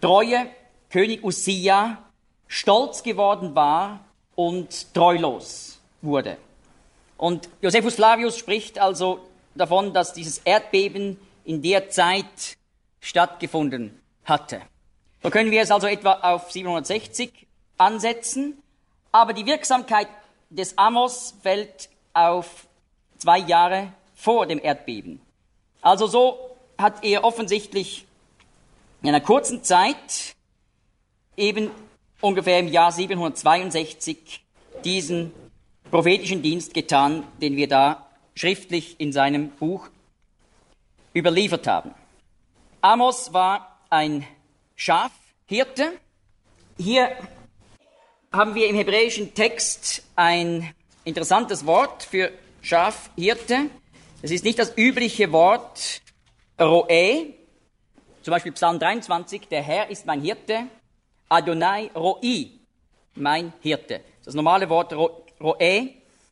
treue König Usia stolz geworden war und treulos wurde. Und Josephus Flavius spricht also davon, dass dieses Erdbeben in der Zeit stattgefunden hatte. So können wir es also etwa auf 760 ansetzen, aber die Wirksamkeit des Amos fällt auf 2 Jahre vor dem Erdbeben. Also so hat er offensichtlich in einer kurzen Zeit, eben ungefähr im Jahr 762, diesen prophetischen Dienst getan, den wir da schriftlich in seinem Buch überliefert haben. Amos war ein Schafhirte. Hier haben wir im hebräischen Text ein interessantes Wort für Schafhirte. Es ist nicht das übliche Wort Roe, zum Beispiel Psalm 23, der Herr ist mein Hirte, Adonai Roi, mein Hirte. Das normale Wort Roe.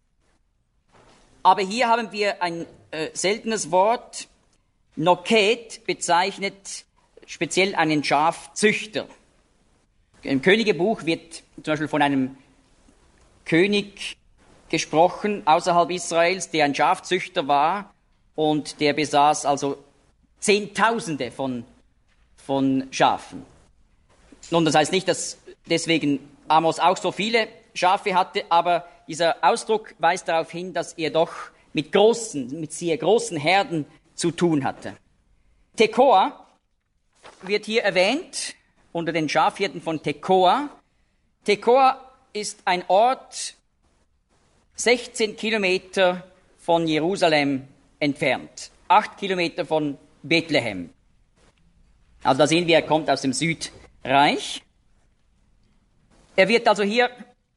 Aber hier haben wir ein seltenes Wort. Noket bezeichnet speziell einen Schafzüchter. Im Königebuch wird zum Beispiel von einem König gesprochen außerhalb Israels, der ein Schafzüchter war und der besaß also Zehntausende von Schafen. Nun, das heißt nicht, dass deswegen Amos auch so viele Schafe hatte, aber dieser Ausdruck weist darauf hin, dass er doch mit sehr großen Herden zu tun hatte. Tekoa wird hier erwähnt, unter den Schafhirten von Tekoa. Tekoa ist ein Ort 16 Kilometer von Jerusalem entfernt, 8 Kilometer von Bethlehem. Also da sehen wir, er kommt aus dem Südreich. Er wird also hier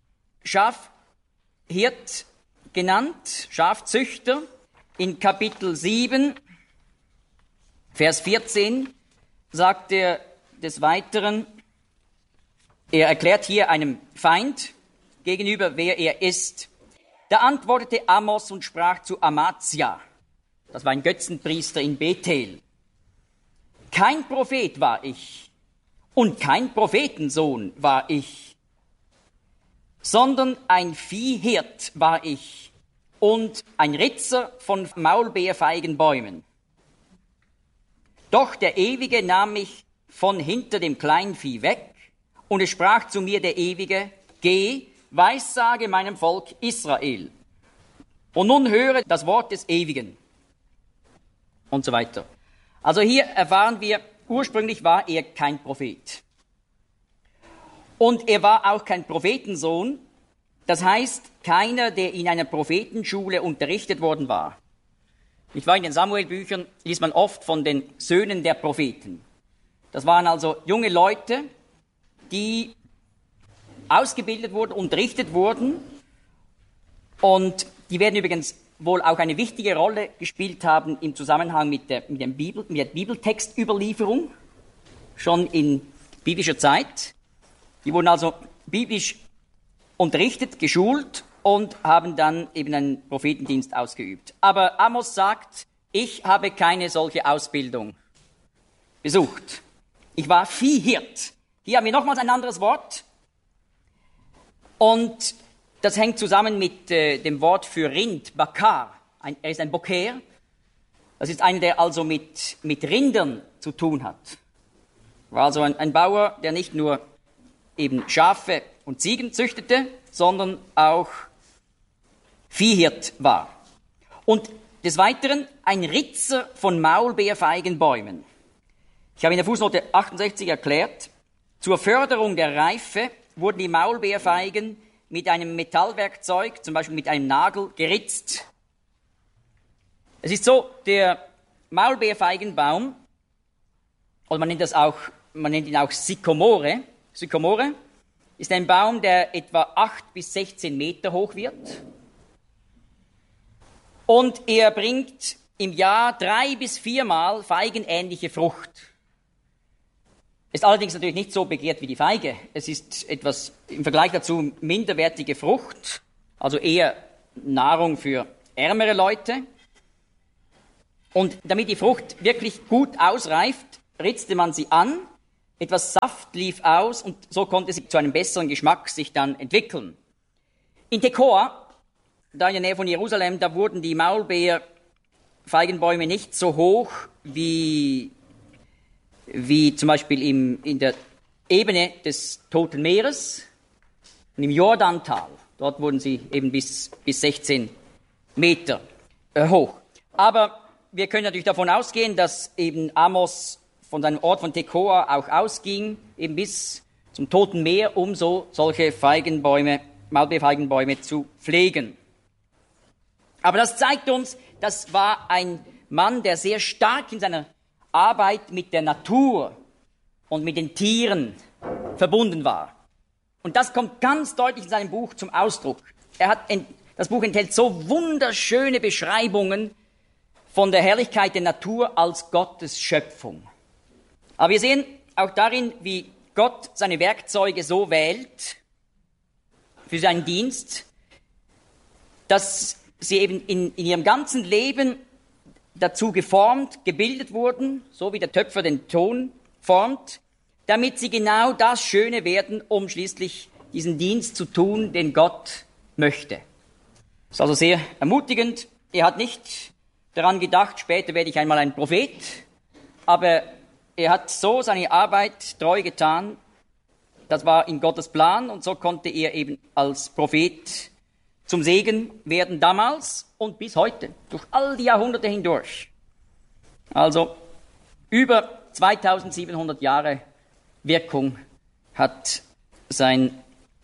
Schafhirt genannt, Schafzüchter. In Kapitel 7, Vers 14 sagt er des Weiteren, er erklärt hier einem Feind gegenüber, wer er ist. Da antwortete Amos und sprach zu Amazia, das war ein Götzenpriester in Bethel: Kein Prophet war ich und kein Prophetensohn war ich, sondern ein Viehhirt war ich und ein Ritzer von Maulbeerfeigenbäumen. Doch der Ewige nahm mich von hinter dem Kleinvieh weg, und es sprach zu mir der Ewige: Geh, weissage meinem Volk Israel. Und nun höre das Wort des Ewigen. Und so weiter. Also hier erfahren wir, ursprünglich war er kein Prophet. Und er war auch kein Prophetensohn, das heißt keiner, der in einer Prophetenschule unterrichtet worden war. Ich war in den Samuel-Büchern, liest man oft von den Söhnen der Propheten. Das waren also junge Leute, die ausgebildet wurden, unterrichtet wurden, und die werden übrigens wohl auch eine wichtige Rolle gespielt haben im Zusammenhang mit der Bibeltextüberlieferung, schon in biblischer Zeit. Die wurden also biblisch unterrichtet, geschult und haben dann eben einen Prophetendienst ausgeübt. Aber Amos sagt, ich habe keine solche Ausbildung besucht. Ich war Viehhirt. Hier haben wir nochmals ein anderes Wort. Und das hängt zusammen mit dem Wort für Rind, Bakar. Er ist ein Boker. Das ist einer, der also mit Rindern zu tun hat. War also ein Bauer, der nicht nur eben Schafe und Ziegen züchtete, sondern auch Viehhirt war. Und des Weiteren ein Ritzer von Maulbeerfeigenbäumen. Ich habe in der Fußnote 68 erklärt, zur Förderung der Reife wurden die Maulbeerfeigen mit einem Metallwerkzeug, zum Beispiel mit einem Nagel, geritzt. Es ist so, der Maulbeerfeigenbaum, oder man nennt ihn auch Sykomore. Sykomore ist ein Baum, der etwa 8 bis 16 Meter hoch wird. Und er bringt im Jahr 3 bis 4 Mal feigenähnliche Frucht. Ist allerdings natürlich nicht so begehrt wie die Feige. Es ist etwas im Vergleich dazu minderwertige Frucht, also eher Nahrung für ärmere Leute. Und damit die Frucht wirklich gut ausreift, ritzte man sie an, etwas Saft lief aus und so konnte sie zu einem besseren Geschmack sich dann entwickeln. In Tekoa, da in der Nähe von Jerusalem, da wurden die Maulbeerfeigenbäume nicht so hoch wie zum Beispiel in der Ebene des Toten Meeres und im Jordantal. Dort wurden sie eben bis 16 Meter hoch. Aber wir können natürlich davon ausgehen, dass eben Amos von seinem Ort von Tekoa auch ausging, eben bis zum Toten Meer, um so solche Maulbeerfeigenbäume zu pflegen. Aber das zeigt uns, das war ein Mann, der sehr stark in seiner Arbeit mit der Natur und mit den Tieren verbunden war. Und das kommt ganz deutlich in seinem Buch zum Ausdruck. Das Buch enthält so wunderschöne Beschreibungen von der Herrlichkeit der Natur als Gottes Schöpfung. Aber wir sehen auch darin, wie Gott seine Werkzeuge so wählt für seinen Dienst, dass sie eben in ihrem ganzen Leben dazu geformt, gebildet wurden, so wie der Töpfer den Ton formt, damit sie genau das Schöne werden, um schließlich diesen Dienst zu tun, den Gott möchte. Das ist also sehr ermutigend. Er hat nicht daran gedacht, später werde ich einmal ein Prophet, aber er hat so seine Arbeit treu getan. Das war in Gottes Plan und so konnte er eben als Prophet zum Segen werden damals und bis heute, durch all die Jahrhunderte hindurch. Also über 2700 Jahre Wirkung hat sein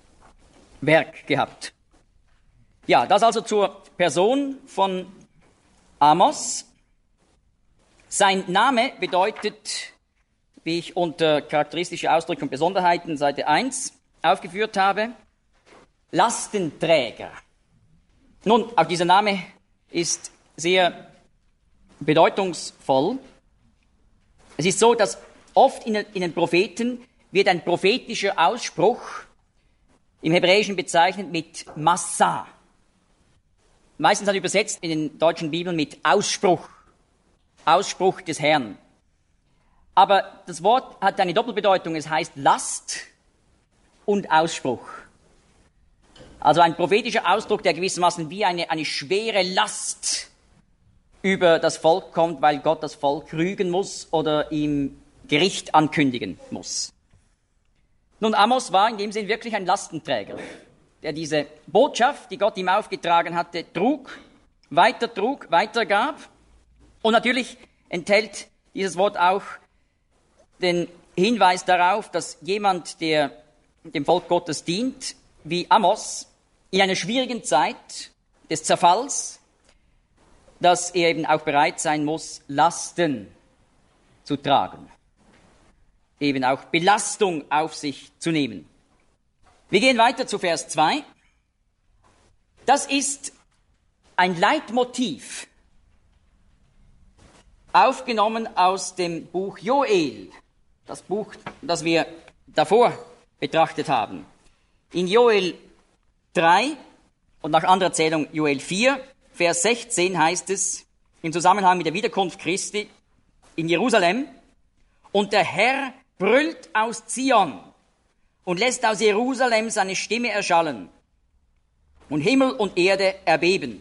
Werk gehabt. Ja, das also zur Person von Amos. Sein Name bedeutet, wie ich unter charakteristische Ausdrücke und Besonderheiten Seite 1 aufgeführt habe, Lastenträger. Nun, auch dieser Name ist sehr bedeutungsvoll. Es ist so, dass oft in den Propheten wird ein prophetischer Ausspruch im Hebräischen bezeichnet mit Massa. Meistens dann übersetzt in den deutschen Bibeln mit Ausspruch. Ausspruch des Herrn. Aber das Wort hat eine Doppelbedeutung. Es heißt Last und Ausspruch. Also ein prophetischer Ausdruck, der gewissermaßen wie eine schwere Last über das Volk kommt, weil Gott das Volk rügen muss oder ihm Gericht ankündigen muss. Nun, Amos war in dem Sinn wirklich ein Lastenträger, der diese Botschaft, die Gott ihm aufgetragen hatte, weitergab. Und natürlich enthält dieses Wort auch den Hinweis darauf, dass jemand, der dem Volk Gottes dient, wie Amos, in einer schwierigen Zeit des Zerfalls, dass er eben auch bereit sein muss, Lasten zu tragen, eben auch Belastung auf sich zu nehmen. Wir gehen weiter zu Vers 2. Das ist ein Leitmotiv, aufgenommen aus dem Buch Joel, das Buch, das wir davor betrachtet haben. In Joel 3 und nach anderer Erzählung Joel 4, Vers 16 heißt es im Zusammenhang mit der Wiederkunft Christi in Jerusalem: Und der Herr brüllt aus Zion und lässt aus Jerusalem seine Stimme erschallen und Himmel und Erde erbeben.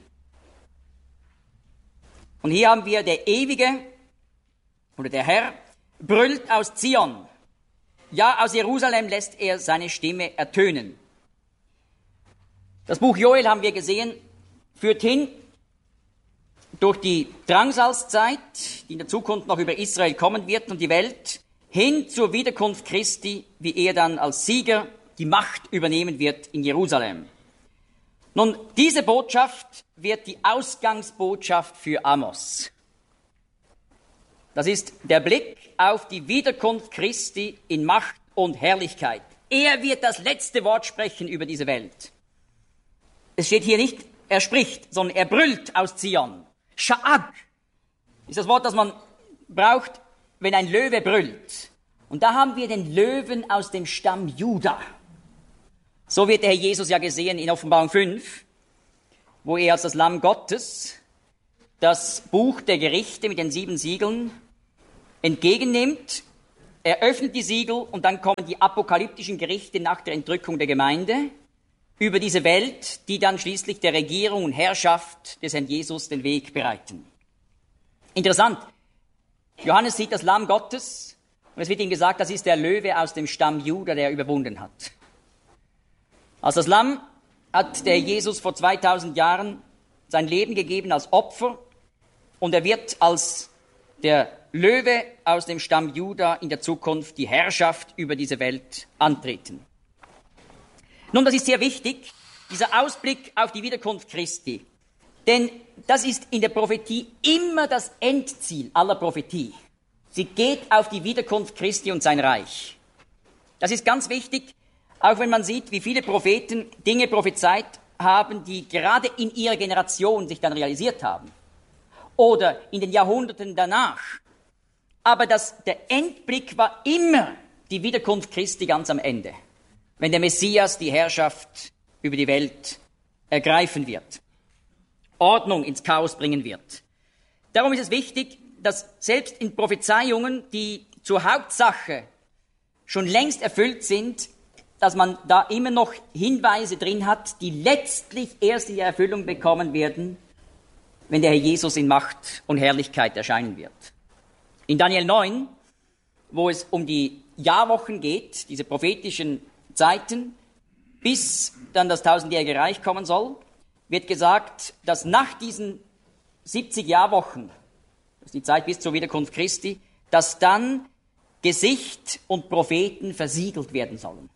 Und hier haben wir der Ewige oder der Herr brüllt aus Zion. Ja, aus Jerusalem lässt er seine Stimme ertönen. Das Buch Joel, haben wir gesehen, führt hin durch die Drangsalzzeit, die in der Zukunft noch über Israel kommen wird und die Welt, hin zur Wiederkunft Christi, wie er dann als Sieger die Macht übernehmen wird in Jerusalem. Nun, diese Botschaft wird die Ausgangsbotschaft für Amos. Das ist der Blick auf die Wiederkunft Christi in Macht und Herrlichkeit. Er wird das letzte Wort sprechen über diese Welt. Es steht hier nicht, er spricht, sondern er brüllt aus Zion. Sha'ag ist das Wort, das man braucht, wenn ein Löwe brüllt. Und da haben wir den Löwen aus dem Stamm Juda. So wird der Herr Jesus ja gesehen in Offenbarung 5, wo er als das Lamm Gottes das Buch der Gerichte mit den 7 Siegeln entgegennimmt. er öffnet die Siegel und dann kommen die apokalyptischen Gerichte nach der Entrückung der Gemeinde über diese Welt, die dann schließlich der Regierung und Herrschaft des Herrn Jesus den Weg bereiten. Interessant, Johannes sieht das Lamm Gottes und es wird ihm gesagt, das ist der Löwe aus dem Stamm Juda, der überwunden hat. Als das Lamm hat der Jesus vor 2000 Jahren sein Leben gegeben als Opfer und er wird als der Löwe aus dem Stamm Juda in der Zukunft die Herrschaft über diese Welt antreten. Nun, das ist sehr wichtig, dieser Ausblick auf die Wiederkunft Christi. Denn das ist in der Prophetie immer das Endziel aller Prophetie. Sie geht auf die Wiederkunft Christi und sein Reich. Das ist ganz wichtig, auch wenn man sieht, wie viele Propheten Dinge prophezeit haben, die gerade in ihrer Generation sich dann realisiert haben. Oder in den Jahrhunderten danach. Aber der Endblick war immer die Wiederkunft Christi ganz am Ende, wenn der Messias die Herrschaft über die Welt ergreifen wird, Ordnung ins Chaos bringen wird. Darum ist es wichtig, dass selbst in Prophezeiungen, die zur Hauptsache schon längst erfüllt sind, dass man da immer noch Hinweise drin hat, die letztlich erst in die Erfüllung bekommen werden, wenn der Herr Jesus in Macht und Herrlichkeit erscheinen wird. In Daniel 9, wo es um die Jahrwochen geht, diese prophetischen Zeiten, bis dann das 1000-jährige Reich kommen soll, wird gesagt, dass nach diesen 70 Jahrwochen, das ist die Zeit bis zur Wiederkunft Christi, dass dann Gesicht und Propheten versiegelt werden sollen.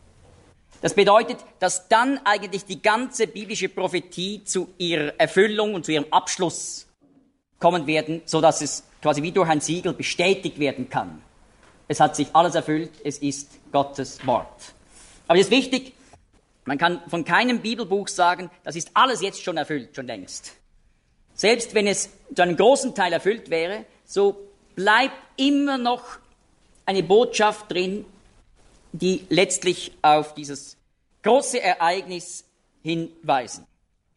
Das bedeutet, dass dann eigentlich die ganze biblische Prophetie zu ihrer Erfüllung und zu ihrem Abschluss kommen werden, so dass es quasi wie durch ein Siegel bestätigt werden kann. Es hat sich alles erfüllt, es ist Gottes Wort. Aber es ist wichtig, man kann von keinem Bibelbuch sagen, das ist alles jetzt schon erfüllt, schon längst. Selbst wenn es zu einem großen Teil erfüllt wäre, so bleibt immer noch eine Botschaft drin, die letztlich auf dieses große Ereignis hinweisen.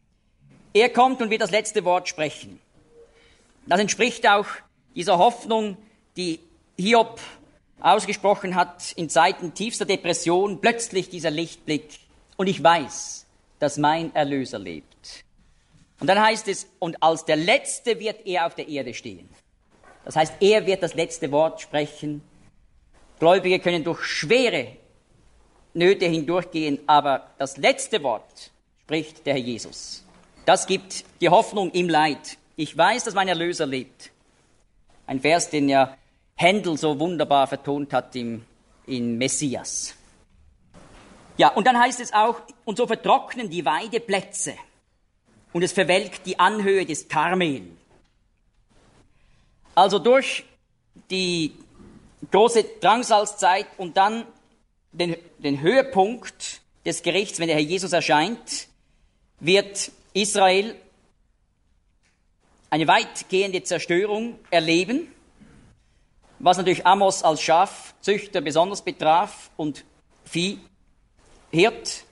Er kommt und wird das letzte Wort sprechen. Das entspricht auch dieser Hoffnung, die Hiob ausgesprochen hat in Zeiten tiefster Depression, plötzlich dieser Lichtblick. Und ich weiß, dass mein Erlöser lebt. Und dann heißt es, und als der Letzte wird er auf der Erde stehen. Das heißt, er wird das letzte Wort sprechen. Gläubige können durch schwere Nöte hindurchgehen, aber das letzte Wort spricht der Herr Jesus. Das gibt die Hoffnung im Leid. Ich weiß, dass mein Erlöser lebt. Ein Vers, den ja Händel so wunderbar vertont hat in Messias. Ja, und dann heißt es auch, und so vertrocknen die Weideplätze und es verwelkt die Anhöhe des Karmel. Also durch die große Drangsalzzeit und dann den Höhepunkt des Gerichts, wenn der Herr Jesus erscheint, wird Israel eine weitgehende Zerstörung erleben, was natürlich Amos als Schafzüchter besonders betraf und Viehhirt.